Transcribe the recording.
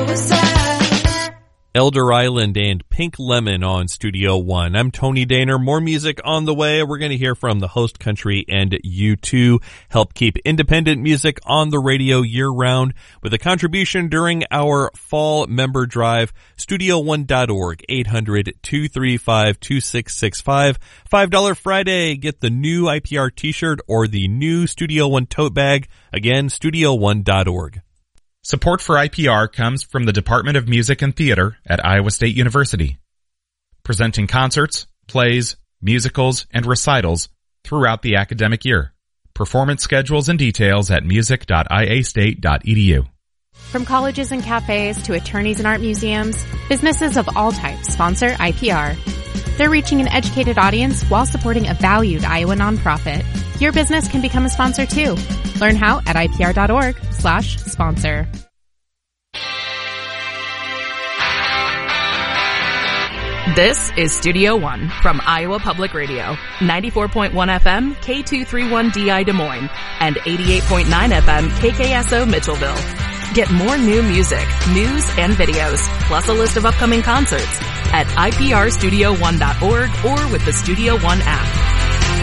Elder Island and Pink Lemon on Studio One. I'm Tony Daner. More music on the way. We're going to hear from the Host Country and U2. Help keep independent music on the radio year-round with a contribution during our fall member drive. Studio1.org, 800-235-2665. $5 Friday. Get the new IPR t-shirt or the new Studio One tote bag. Again, Studio1.org. Support for IPR comes from the Department of Music and Theater at Iowa State University, presenting concerts, plays, musicals, and recitals throughout the academic year. Performance schedules and details at music.iastate.edu. From colleges and cafes to attorneys and art museums, businesses of all types sponsor IPR. They're reaching an educated audience while supporting a valued Iowa nonprofit. Your business can become a sponsor too. Learn how at ipr.org/sponsor. This is Studio One from Iowa Public Radio, 94.1 FM, K231DI Des Moines, and 88.9 FM, KKSO Mitchellville. Get more new music, news, and videos, plus a list of upcoming concerts at iprstudio1.org or with the Studio One app.